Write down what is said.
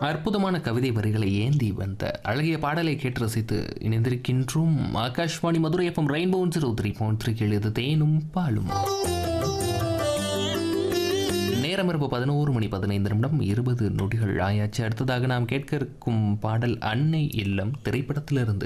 அற்புதமான கவிதை வரிகளை ஏந்தி வந்த அழகிய பாடலை கேட்டு ரசித்து இணைந்திருக்கின்றோம். ஆகாஷ்வாணி மதுரை எஃப்எம் ரெயின்போ 103.3 எழுது தேனும் பாலும். நேரம் இரவு 11:15 ஆயாச்சு. அடுத்ததாக நாம் கேட்க இருக்கும் பாடல் அன்னை இல்லம் திரைப்படத்திலிருந்து.